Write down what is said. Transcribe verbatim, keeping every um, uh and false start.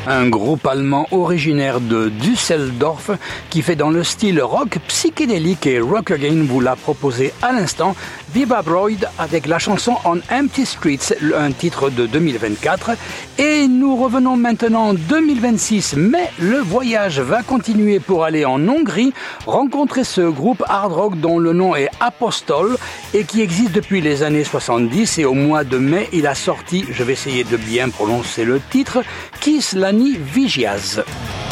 Un groupe allemand originaire de Düsseldorf qui fait dans le style rock psychédélique et rock again vous l'a proposé à l'instant, Vibabroid avec la chanson On Empty Streets, un titre de deux mille vingt-quatre. Et nous revenons maintenant en deux mille vingt-six, mais le voyage va continuer pour aller en Hongrie, rencontrer ce groupe hard rock dont le nom est Apostol et qui existe depuis les années soixante-dix, et au mois de mai, il a sorti, je vais essayer de bien prononcer le titre, Kislani Vigyaz.